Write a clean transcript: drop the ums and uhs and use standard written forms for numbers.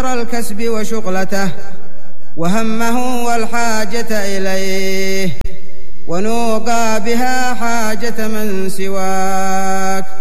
قدر الكسب وشغلته وهمه والحاجة إليه، ونوقى بها حاجة من سواك.